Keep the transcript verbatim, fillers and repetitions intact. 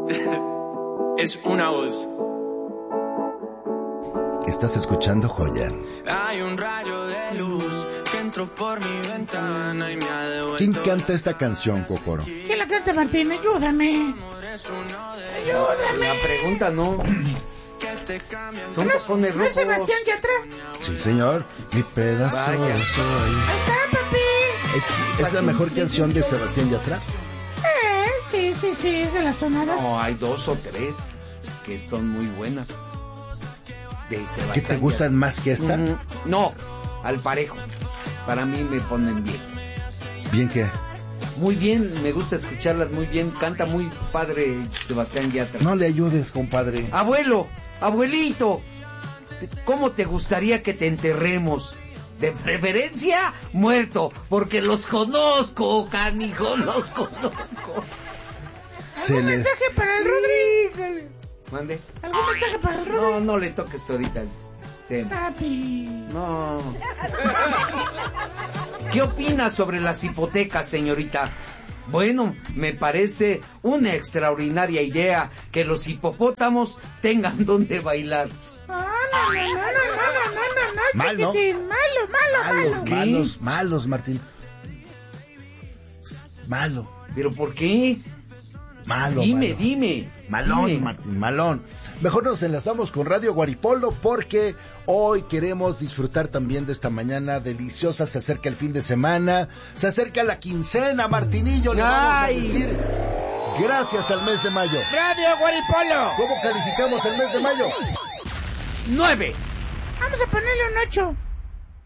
Es una voz. Estás escuchando Joya. Hay un rayo de luz que entró por mi ventana y me ha devuelto. ¿Quién canta esta canción, Cocoro? ¿Quién la canta, Martín? Ayúdame. Ayúdame. La pregunta no. Son tapones ¿No es rojos. Sebastián Yatra? Sí, señor. Mi pedazo Vaya. de sol. Ahí está, papi. ¿Es, es la mejor canción de Sebastián Yatra? Eh, sí, sí, sí, es de las sonadas. No, hay dos o tres que son muy buenas. De Sebastián ¿Qué te gustan Yatra. más que esta? Mm, no, al parejo. Para mí me ponen bien. ¿Bien qué? Muy bien, me gusta escucharlas muy bien. Canta muy padre Sebastián Yatra. No le ayudes, compadre. Abuelo, abuelito, ¿cómo te gustaría que te enterremos? De preferencia, muerto, porque los conozco, canijo, los conozco. Se ¿Algún les... mensaje para el Rodri? Mande. ¿Algún mensaje para el Rodri? No, no le toques ahorita el tema. Papi. No. ¿Qué opinas sobre las hipotecas, señorita? Bueno, me parece una extraordinaria idea que los hipopótamos tengan donde bailar. Ah, no, no, no, no, no, no, no, no, Mal, ¿no? chiquitín. Malo, malo, Malos, malo. ¿Qué? malos, malos, Martín. Malo, ¿Pero por qué? malo, Dime, malo. dime. Malón, dime. Martín, malón. Mejor nos enlazamos con Radio Guaripolo porque hoy queremos disfrutar también de esta mañana deliciosa. Se acerca el fin de semana, se acerca la quincena, Martinillo. Le vamos a Ay. decir gracias al mes de mayo. Radio Guaripolo. ¿Cómo calificamos el mes de mayo? Nueve. Vamos a ponerle un ocho.